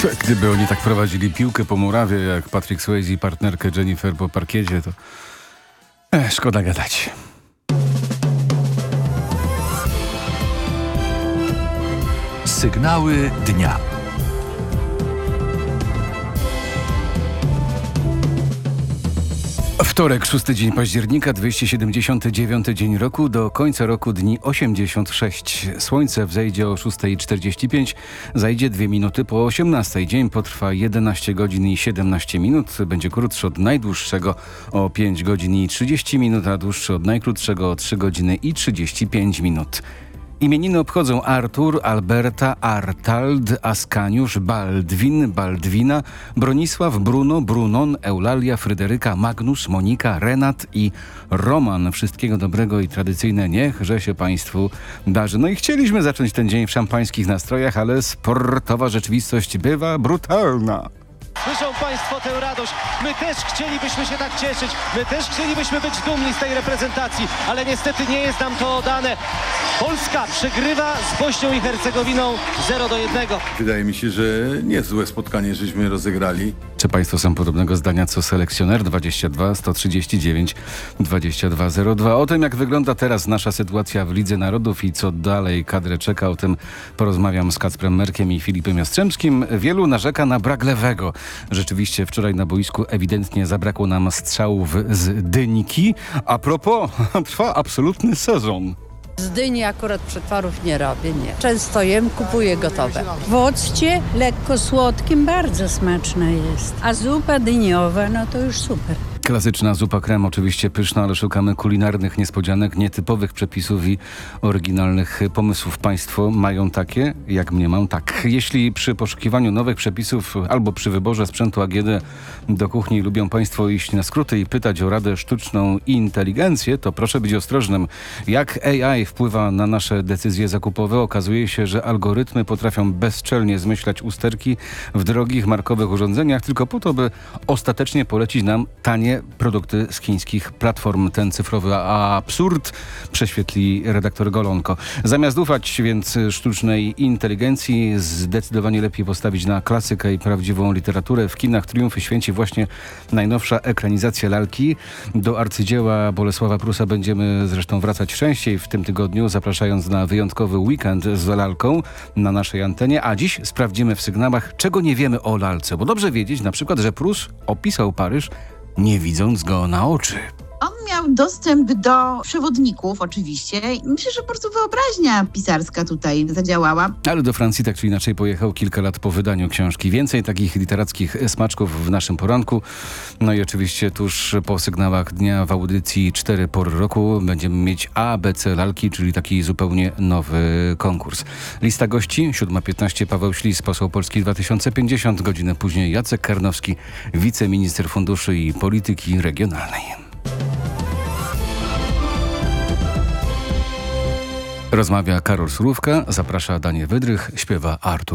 Gdyby oni tak prowadzili piłkę po murawie, jak Patrick Swayze i partnerkę Jennifer po parkiecie, to szkoda gadać. Sygnały dnia. Wtorek, 6 dzień października, 279 dzień roku, do końca roku dni 86. Słońce wzejdzie o 6:45, zajdzie 2 minuty po 18. Dzień potrwa 11 godzin i 17 minut. Będzie krótszy od najdłuższego o 5 godzin i 30 minut, a dłuższy od najkrótszego o 3 godziny i 35 minut. Imieniny obchodzą Artur, Alberta, Artald, Askaniusz, Baldwin, Baldwina, Bronisław, Bruno, Brunon, Eulalia, Fryderyka, Magnus, Monika, Renat i Roman. Wszystkiego dobrego i tradycyjne niechże się Państwu darzy. No i chcieliśmy zacząć ten dzień w szampańskich nastrojach, ale sportowa rzeczywistość bywa brutalna. Słyszą Państwo tę radość. My też chcielibyśmy się tak cieszyć. My też chcielibyśmy być dumni z tej reprezentacji, ale niestety nie jest nam to dane. Polska przegrywa z Bośnią i Hercegowiną 0-1. Wydaje mi się, że niezłe spotkanie żeśmy rozegrali. Czy Państwo są podobnego zdania co selekcjoner? 22 139 2202. O tym, jak wygląda teraz nasza sytuacja w Lidze Narodów i co dalej kadrę czeka, o tym porozmawiam z Kacprem Merkiem i Filipem Jastrzębskim. Wielu narzeka na brak lewego. Rzeczywiście wczoraj na boisku ewidentnie zabrakło nam strzałów z dyniki. A propos, trwa absolutny sezon. Z dyni akurat przetworów nie robię, nie. Często jem, kupuję gotowe. W occie lekko słodkim bardzo smaczna jest. A zupa dyniowa, no to już super. Klasyczna zupa krem, oczywiście pyszna, ale szukamy kulinarnych niespodzianek, nietypowych przepisów i oryginalnych pomysłów. Państwo mają takie? Jak mnie mam? Tak. Jeśli przy poszukiwaniu nowych przepisów albo przy wyborze sprzętu AGD do kuchni lubią Państwo iść na skróty i pytać o radę sztuczną inteligencję, to proszę być ostrożnym. Jak AI wpływa na nasze decyzje zakupowe? Okazuje się, że algorytmy potrafią bezczelnie zmyślać usterki w drogich, markowych urządzeniach tylko po to, by ostatecznie polecić nam tanie produkty z chińskich platform. Ten cyfrowy absurd prześwietli redaktor Golonko. Zamiast ufać więc sztucznej inteligencji, zdecydowanie lepiej postawić na klasykę i prawdziwą literaturę. W kinach triumfy święci właśnie najnowsza ekranizacja lalki. Do arcydzieła Bolesława Prusa będziemy zresztą wracać częściej w tym tygodniu, zapraszając na wyjątkowy weekend z lalką na naszej antenie. A dziś sprawdzimy w sygnałach, czego nie wiemy o lalce. Bo dobrze wiedzieć na przykład, że Prus opisał Paryż, nie widząc go na oczy. On miał dostęp do przewodników oczywiście. Myślę, że po prostu wyobraźnia pisarska tutaj zadziałała. Ale do Francji tak czy inaczej pojechał kilka lat po wydaniu książki. Więcej takich literackich smaczków w naszym poranku. No i oczywiście tuż po sygnałach dnia w audycji 4 pory roku będziemy mieć ABC lalki, czyli taki zupełnie nowy konkurs. Lista gości 7:15 Paweł Ślis, poseł Polski 2050. Godzinę później Jacek Karnowski, wiceminister funduszy i polityki regionalnej. Rozmawia Karol Surówka, zaprasza Daniel Wydrych, śpiewa Artur.